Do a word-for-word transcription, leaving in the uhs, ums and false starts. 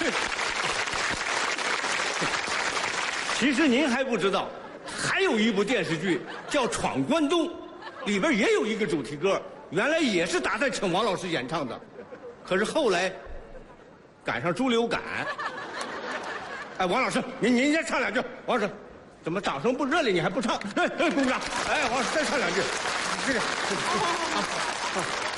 其实您还不知道，还有一部电视剧叫《闯关东》，里边也有一个主题歌，原来也是打算请王老师演唱的，可是后来赶上猪流感。哎，王老师，您您先唱两句。王老师，怎么掌声不热烈，你还不唱？哎哎，鼓掌！哎，王老师再唱两句。这个。好好好好。